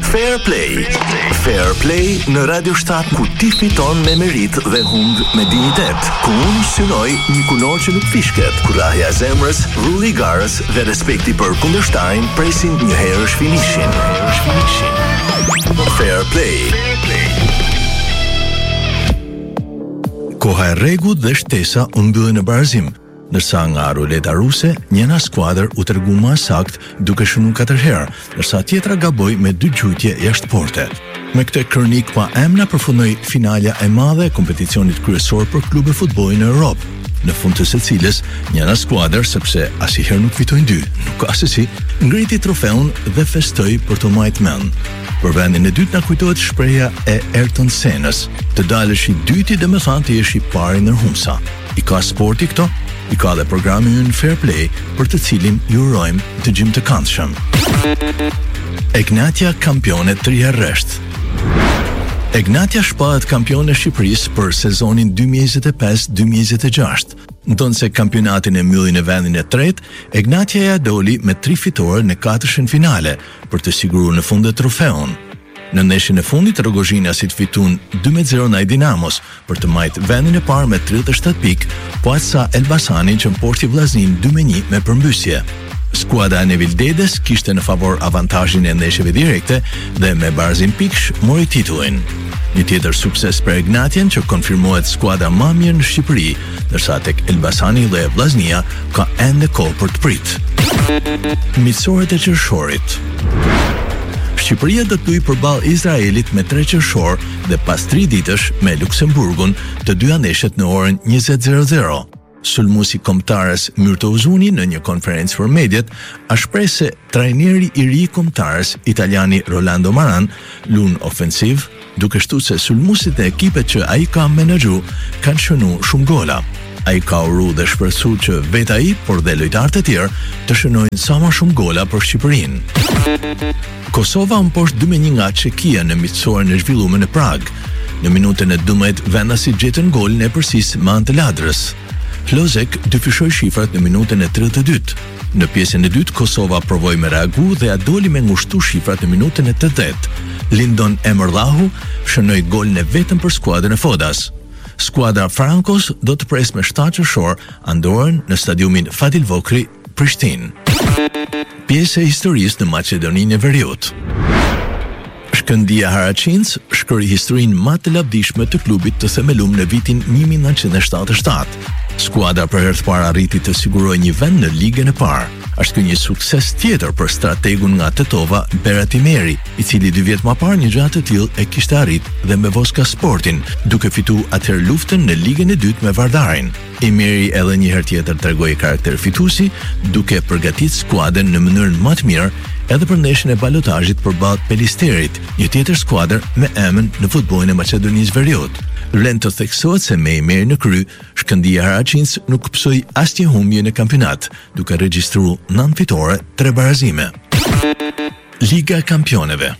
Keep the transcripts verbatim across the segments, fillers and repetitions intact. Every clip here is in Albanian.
Fair Play. Fair Play në Radio shtat ku ti fiton me merit dhe humb me dignitet. Ku unë synoj një kunor që nuk fishket, kurrahja e zemrës, rulli i garës dhe respekti për kundërshtarin presin një herësh finishin. Fair Play. Koha e rregut dhe shtesa u mbyllën në barazim. Ndërsa nga ruleta ruse, njëna skuadër u tregu më sakt duke shënuar katër herë, ndërsa tjetra gaboi me dy gjujtje jashtë porte. Me këtë kronik pa emra përfundoi finalja e madhe e kompeticionit kryesor për klube futbolli në Europë, në fund të së cilës njëna skuadër, sepse asnjëherë nuk fitojnë dy, nuk ka se si, ngriti trofeun dhe festoi për të mbajtur mend. Për vendin e dytë na kujtohet shpreha e Ayrton Senës, të dalësh i dyti dhe më thanë të jesh i pari ndërhumsa. I ka sporti këto? I ka dhe programi në Fair Play, për të cilin ju urojmë të gjim të këndshëm. Egnatia kampione tri herë rresht. Egnatia shpahet kampione e Shqipërisë për sezonin dy mijë e njëzet e pesë dy mijë e njëzet e gjashtë. Ndonë se kampionatin e mbylli në vendin e tretë, Egnatia ja doli me tri fitore në katërshin finale për të siguruar në fund trofeun. Në ndeshjen e fundit Rogozhinasit fitun dy me zero ndaj Dinamos për të mbajtur vendin e parë me tridhjetë e shtatë pikë, posa Elbasani që mposhti Vllaznin dy me një me përmbysje. Skuadra e Nevil Dedes kishte në favor avantazhin e ndeshjeve direkte dhe me barazim pikësh mori titullin. Një tjetër sukses për Egnatian që konfirmohet skuadra më mirë në Shqipëri, ndërsa tek Elbasani dhe Vllaznia ka ende kohë për të prit. Miqësorët e qershorit. Shqipëria do të luajë përballë Izraelit me tre qershor dhe pas tri ditësh me Luksemburgun, të dyja ndeshjet në orën njëzet e zero. Sulmuesi kombëtares Myrto Uzuni në një konferencë për mediat a shpreh se trajneri i ri i kombëtares italiani Rolando Maran lun ofensiv, duke shtuar se sulmuesit e ekipet që ai ka menaxhu kanë shënuar shumë gola. Ai ka uru dhe shpresu që vetë ai, por dhe lojtarët e tjerë të shënojnë sa më shumë gola për Shqipërinë. Kosova mposht dy me një nga Çekia në miqësorën e zhvilluar në Prag. Në minutën e dymbëdhjetë vendasi gjetën golin e përsisë me anë të ladrës. Lozek dyfishoi shifrat në minutën e tridhjetë e dytë. Në pjesën e dytë Kosova provoi me reagu dhe ja doli me ngushtu shifrat në minutën e tetëdhjetë. Lindon Emrllahu shënoi golin e vetëm për skuadrën e Fodas. Skuadra Frankos do të pres me shtatë qershor Andorën në stadiumin Fatil Vokri, Prishtinë. Pjesë e historisë në Maqedoninë e Veriut. Shkëndija Haraçinc shkroi historinë më të lavdishme të klubit të themeluar në vitin një mijë nëntëqind e shtatëdhjetë e shtatë. Skuadra për herë të parë arriti të sigurojë një vend në ligën e parë. Është ky një sukses tjetër për strategun nga Tetova, Berat Imeri, i cili dy vjet më parë një gjë të tillë e kishte arrit dhe me Voska Sportin, duke fituar atëherë luftën në ligën e dytë me Vardarin. Imeri edhe një herë tjetër tregoi karakter fituesi, duke përgatitur skuadrën në mënyrën më të mirë edhe për ndeshjen e balotazhit përballë Pelisterit, një tjetër skuadër me emën në futbollin e Maqedonisë Veriut. Vlen të theksohet se me Imeri në kry, Shkëndija Haraçinc nuk pësoi asnjë humbje në kampionat, duke regjistruar nëntë fitore, tre barazime. Liga e Kampioneve.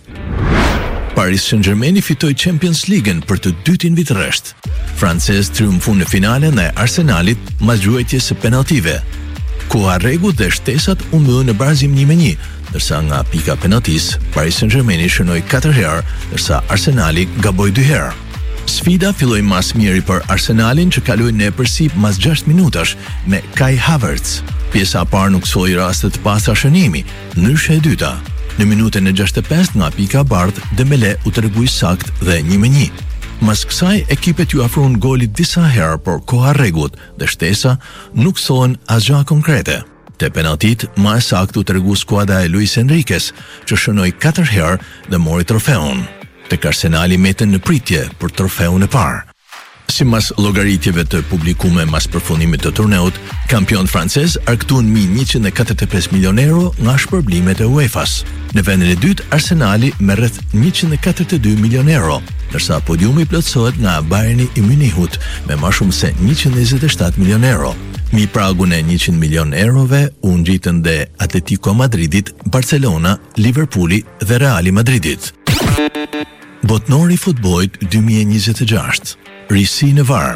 Paris Saint-Germain fitoi Champions League-ën për të dytin vit rresht. Francez triumfon në finalen e Arsenalit mas gjuajtjes së penaltive. Koha rregut dhe shtesat u mbyllën në barazim një me një, ndërsa nga pika penaltis, Paris Saint-Germain shënoi katër herë, ndërsa Arsenali gaboi dy herë. Sfida filloi mas miri për Arsenalin që kaloi në epërsi mas gjashtë minutash me Kai Havertz. Pjesa e parë nuk solli raste të pastra shënimi, ndryshe e dyta. Në minutën e gjashtëdhjetë e pestë nga pika bardh, Dembele u tregui sakt dhe një me një. Mas kësaj, ekipet ju afruan golit disa herë, por koha rregut dhe shtesa nuk thonë asgjë konkrete. Te penaltit, më saktë u tregu skuadra e Luis Enriquez, që shënoi katër herë dhe mori trofeun. Tek Arsenali metën në pritje për trofeun e parë. Sipas llogaritjeve të publikuara mas përfundimit të turneut, kampion francez arktuan mbi njëqind e katërdhjetë e pesë milionë euro nga shpërblimet e UEFA-s. Në vendin e dytë, Arsenali me rreth njëqind e katërdhjetë e dy milionë euro, ndërsa podiumi plotësohet nga Bayerni i Munichut me më shumë se njëqind e njëzet e shtatë milionë euro. Mi pragun e njëqind milionë eurove u ngjitën dhe Atletico Madridit, Barcelona, Liverpooli dhe Reali Madridit. Botnori i futbollit dy mijë e njëzet e gjashtë. Risi në var.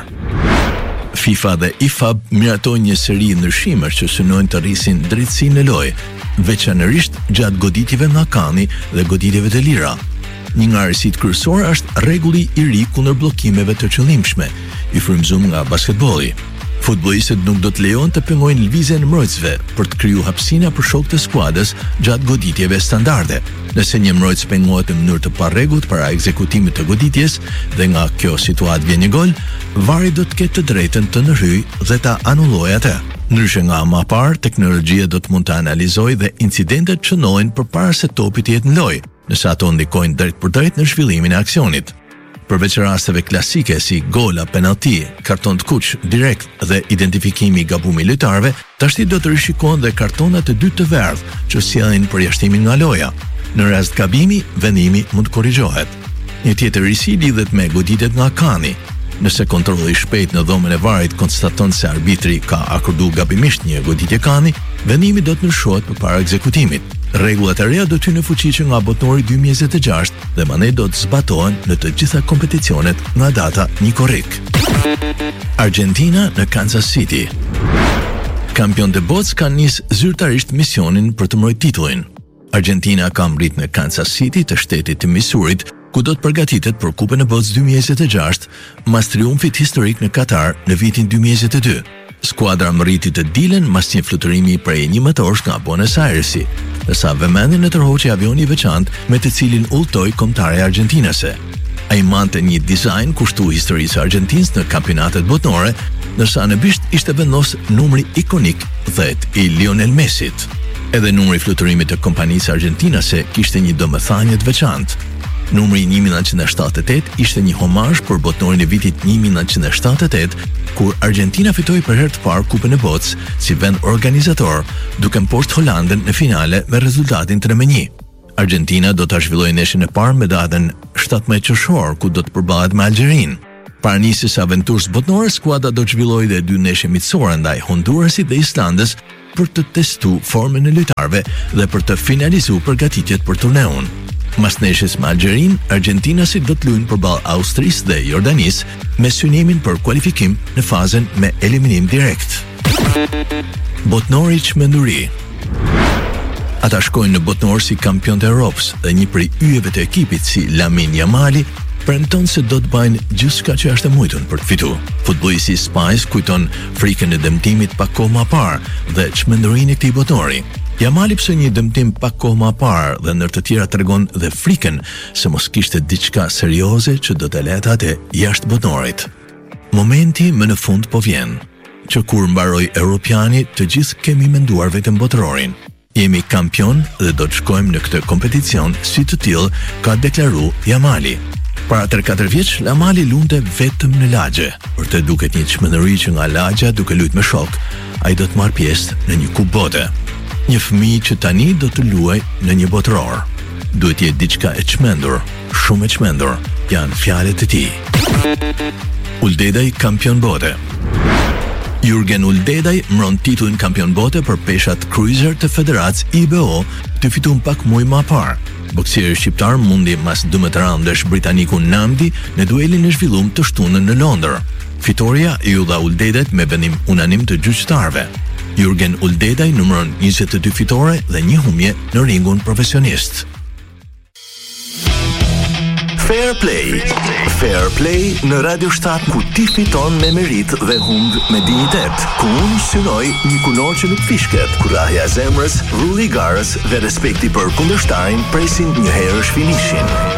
FIFA dhe I F A B miratojnë një seri ndryshimesh që synojnë të rrisin drejtësinë në lojë, veçanërisht gjatë goditjeve nga Kani dhe goditjeve të lira. Një nga arsitë kryesore është rregulli i ri kundër bllokimeve të qëllimshme, i frymëzuar nga basketbolli. Futbollistët nuk do të lejohen të pengojnë lëvizjen e mbrojtësve për të krijuar hapësina për shokët e skuadrës gjatë goditjeve standarde. Nëse një mbrojtës pengohet në mënyrë të parregullt para ekzekutimit të goditjes dhe nga kjo situatë vjen një gol, vari do të ketë të drejtën të ndërhyjë dhe ta anullojë atë. Ndryshe nga më parë, teknologjia do të mund të analizojë dhe incidentet çnohen përpara se topi të jetë në lojë, nëse ato ndikojnë drejt për drejt në zhvillimin e aksionit. Përveç rasteve klasike si gola, penalti, karton të kuq, direkt dhe identifikimi i gabumit lojtarëve, tashti do të rishikohen dhe kartonat e dytë të verdhë që sjellin përjashtimin nga loja. Në rast gabimi, vendimi mund të korrigjohet. Një tjetër risi lidhet me goditjet nga Kani. Nëse kontrolli i shpejt në dhomën e varit konstaton se arbitri ka akordu gabimisht një goditje Kani, vendimi do të ndryshohet përpara ekzekutimit. Rregullat e reja do të hyjnë në fuqi që nga botori dy mijë e njëzet e gjashtë dhe mandej do të zbatohen në të gjitha kompeticionet nga data një korrik. Argentina në Kansas City. Kampionët e botës kanë nisë zyrtarisht misionin për të mbrojtur titullin. Argentina ka mbrit në Kansas City të shtetit të Missourit, ku do të përgatitet për Kupën e Botës dy mijë e njëzet e gjashtë, mas triumfit historik në Katar në vitin dy mijë e njëzet e dy. Skuadra mriti të dilen mas një fluturimi prej një motorsh nga Buenos Airesi, ndërsa vëmendjen e tërhoqi avioni i veçantë me të cilin udhtoi kombëtare argjentinase. Ai mante një dizajn kushtu historisë së Argjentinës në kampionatet botërore, ndërsa në bisht ishte vendos numri ikonik dhjetë i Lionel Messit. Edhe numri i fluturimit të kompanisë argjentinase kishte një domethënie të veçantë. Numri një mijë nëntëqind e shtatëdhjetë e tetë ishte një homazh për botënorin e vitit një mijë nëntëqind e shtatëdhjetë e tetë, kur Argentina fitoi për herë të parë Kupën e Botës si vend organizator, duke mposhtë Holandën në finale me rezultatin tre me një. Argentina do ta zhvillojë ndeshjen e parë me datën shtatëmbëdhjetë qershor, ku do të përballet me Algjerinë. Para nisjes së aventurës botërore, skuadra do të zhvillojë dhe dy ndeshje miqësore ndaj Hondurasit dhe Islandës për të testuar formën e lojtarëve dhe për të finalizuar përgatitjet për turneun. Mas ndeshjes me Algjerinë, argjentinasit do të luajnë përballë Austrisë dhe Jordanisë me synimin për kualifikim në fazën me eliminim direkt. Botnori çmenduri. Ata shkojnë në botnor si kampionë të Europës dhe një prej yjeve të ekipit si Lamine Yamali premton se do të bëjnë gjithçka që është e mujtur për të fituar. Futbollisti i Spanjës kujton frikën e dëmtimit pak kohë më parë dhe çmendurinë e këtij botnori. Yamali pse një dëmtim pak kohë më parë dhe ndër të tjera tregon dhe frikën se mos kishte diçka serioze që do të lehtë atë jashtë botnorit. Momenti më në fund po vjen, që kur mbaroj Europiani, të gjithë kemi menduar vetëm botërorin. Jemi kampion dhe do të shkojmë në këtë kompeticion si të tillë, ka deklaruar Yamali. Para tre katër vjeç, Yamali lunte vetëm në lagje. Për të duket një çmenduri që nga lagja duke luajtur me shok, ai do të marrë pjesë në një kupë bote. Një fëmijë që tani do të luajë në një botëror. Duhet të jetë diçka e çmendur, shumë e çmendur, janë fjalët e tij. Uldedaj kampion bote. Jurgen Uldedaj mbron titullin kampion bote për peshat cruiser të Federacës I B O të fituar pak muaj më parë. Boksieri shqiptar mundi mas dymbëdhjetë raundesh britanikun Namdi në duelin e zhvilluar të shtunën në Londër. Fitoria i u dha Uldedajt me vendim unanim të gjyqtarëve. Jurgen Uldedaj numëron njëzet e dy fitore dhe një humje në ringun profesionist. Fair Play. Fair Play në Radio shtat, ku ti fiton me merit dhe humb me dinjitet. Ku unë synoj një kunor që nuk fishket, kurrahja e zemrës, rulli i garës dhe respekti për kundërshtarin presin një herësh finishin.